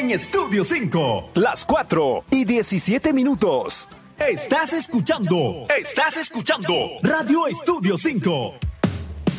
en Estudio 5. Las 4:17. Estás escuchando Radio Estudio 5.